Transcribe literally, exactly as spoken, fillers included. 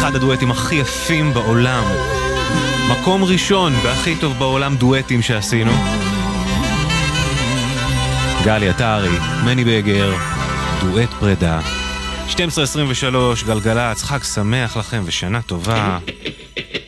אחד הדואטים הכי יפים בעולם. מקום ראשון בהכי טוב בעולם דואטים שעשינו. גלי עטרי, מני בגר, דואט פרידה. שתים עשרה עשרים ושלוש, גלגלצ, חג שמח לכם ושנה טובה.